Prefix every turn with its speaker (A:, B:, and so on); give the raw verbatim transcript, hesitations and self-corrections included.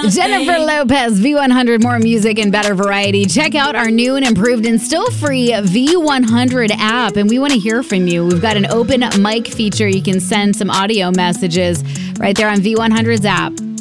A: Jennifer Lopez, V one hundred, more music and better variety. Check out our new and improved and still free V one hundred app, and we want to hear from you. We've got an open mic feature. You can send some audio messages right there on V one hundred's app.